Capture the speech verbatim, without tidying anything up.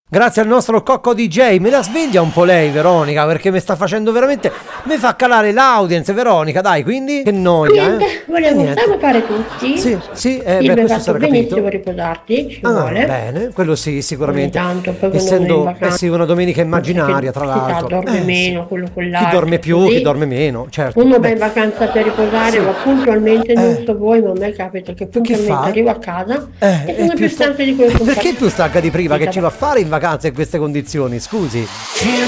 Grazie al nostro Cocco D J. Me la sveglia un po' lei, Veronica, perché mi sta facendo veramente... mi fa calare l'audience, Veronica, dai, quindi... Che noia, Niente, eh? volevo niente. salutare tutti. Sì, sì, eh, Sì, beh, mi hai questo fatto sarà benissimo capito. riposarti, ci Ah, vuole. bene, quello sì, sicuramente. Ogni tanto, poi quando uno è in Essendo, eh vacanza, sì, una domenica immaginaria, tra si sa, l'altro. dorme Eh, sì. meno, quello con Chi l'altro, dorme più, così. chi dorme meno, certo. Uno va Beh, in vacanza per riposare, sì. ma puntualmente, non Eh. so voi, ma a me capita che Che puntualmente fa? arrivo a casa Eh, e è sono più più sta- stanca di quello che sono Perché è più stanca di prima? Che ci va a partita. fare in vacanza in queste condizioni? Scusi.